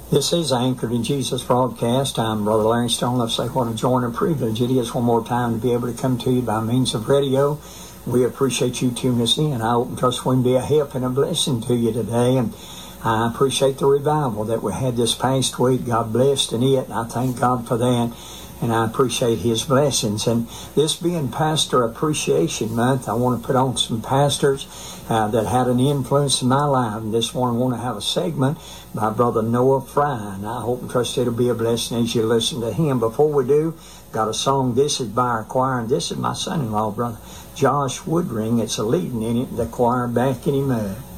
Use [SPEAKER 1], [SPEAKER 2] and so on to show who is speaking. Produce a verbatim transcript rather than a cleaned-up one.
[SPEAKER 1] This is Anchored in Jesus broadcast. I'm Brother Larry Stone. Let's say what a joy and a privilege it is one more time to be able to come to you by means of radio. We appreciate you tuning us in. I hope and trust we can be a help and a blessing to you today. And I appreciate the revival that we had this past week. God blessed in it, and I thank God for that. And I appreciate His blessings. And this being Pastor Appreciation Month, I want to put on some pastors uh, that had an influence in my life. And this one, I want to have a segment by Brother Noah Fry. And I hope and trust it'll be a blessing as you listen to him. Before we do, got a song. This is by our choir, and this is my son-in-law, Brother Josh Woodring. It's a leading in it, the choir Back in Him Up.